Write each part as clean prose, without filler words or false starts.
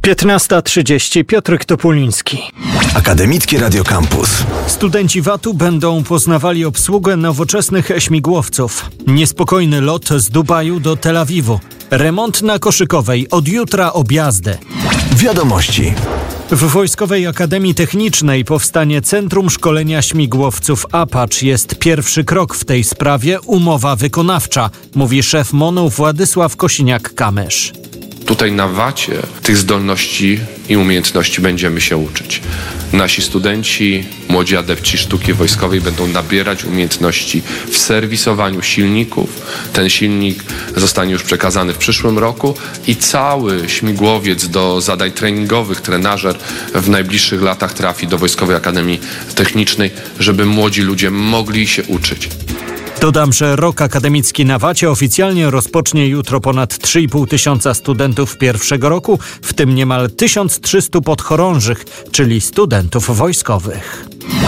15:30. Piotrek Topuliński. Akademickie Radio Campus. Studenci VAT-u będą poznawali obsługę nowoczesnych śmigłowców. Niespokojny lot z Dubaju do Tel Awiwu. Remont na Koszykowej. Od jutra objazdy. Wiadomości. W Wojskowej Akademii Technicznej powstanie Centrum Szkolenia Śmigłowców Apache. Jest pierwszy krok w tej sprawie, umowa wykonawcza, mówi szef MON-u Władysław Kosiniak-Kamysz. Tutaj na VAT-ie tych zdolności i umiejętności będziemy się uczyć. Nasi studenci, młodzi adepci sztuki wojskowej będą nabierać umiejętności w serwisowaniu silników. Ten silnik zostanie już przekazany w przyszłym roku i cały śmigłowiec do zadań treningowych, trenażer w najbliższych latach trafi do Wojskowej Akademii Technicznej, żeby młodzi ludzie mogli się uczyć. Dodam, że rok akademicki na VAT-ie oficjalnie rozpocznie jutro. Ponad 3,5 tysiąca studentów pierwszego roku, w tym niemal 1300 podchorążych, czyli studentów wojskowych.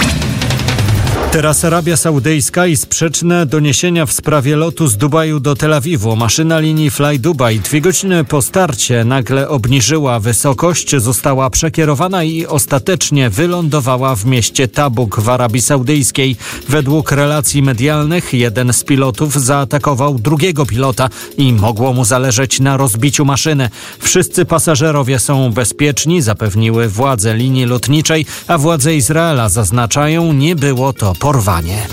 Teraz Arabia Saudyjska i sprzeczne doniesienia w sprawie lotu z Dubaju do Tel Awiwu. Maszyna linii Fly Dubai 2 godziny po starcie nagle obniżyła wysokość, została przekierowana i ostatecznie wylądowała w mieście Tabuk w Arabii Saudyjskiej. Według relacji medialnych jeden z pilotów zaatakował drugiego pilota i mogło mu zależeć na rozbiciu maszyny. Wszyscy pasażerowie są bezpieczni, zapewniły władze linii lotniczej, a władze Izraela zaznaczają, nie było to porwanie.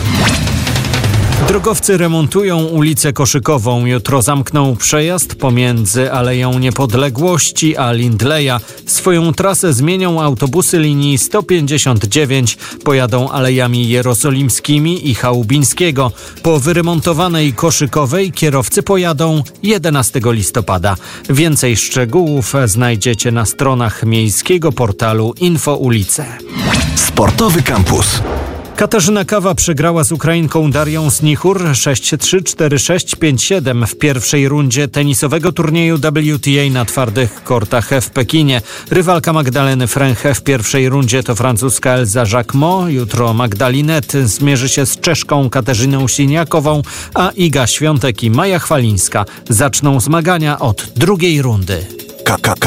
Drogowcy remontują ulicę Koszykową. Jutro zamkną przejazd pomiędzy Aleją Niepodległości a Lindleya. Swoją trasę zmienią autobusy linii 159. Pojadą alejami jerozolimskimi i Chałubińskiego. Po wyremontowanej Koszykowej kierowcy pojadą 11 listopada. Więcej szczegółów znajdziecie na stronach miejskiego portalu Infoulice. Sportowy Campus. Katarzyna Kawa przegrała z Ukrainką Darią Snichur 6-3, 4-6, 5-7 w pierwszej rundzie tenisowego turnieju WTA na twardych kortach w Pekinie. Rywalka Magdaleny Fręche w pierwszej rundzie to francuska Elza Jacquemot. Jutro Magdalinette zmierzy się z Czeszką Katarzyną Siniakową, a Iga Świątek i Maja Chwalińska zaczną zmagania od drugiej rundy.